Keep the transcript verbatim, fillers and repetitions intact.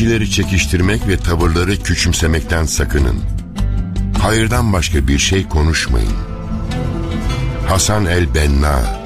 kişileri çekiştirmek ve tavırları küçümsemekten sakının. Hayırdan başka bir şey konuşmayın. Hasan el-Benna